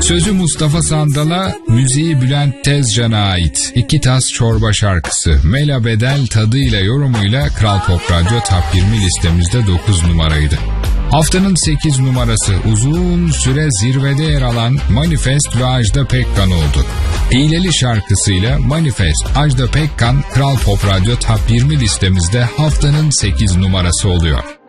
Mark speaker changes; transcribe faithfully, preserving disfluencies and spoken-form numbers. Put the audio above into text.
Speaker 1: Sözü Mustafa Sandal'a, müziği Bülent Tezcan'a ait İki Tas Çorba şarkısı Mela Bedel tadıyla yorumuyla Kral Pop Radyo Top yirmi listemizde dokuz numaraydı. Haftanın sekiz numarası uzun süre zirvede yer alan Manifest ve Ajda Pekkan oldu. Hileli şarkısıyla Manifest, Ajda Pekkan, Kral Pop Radyo Top yirmi listemizde haftanın sekiz numarası oluyor.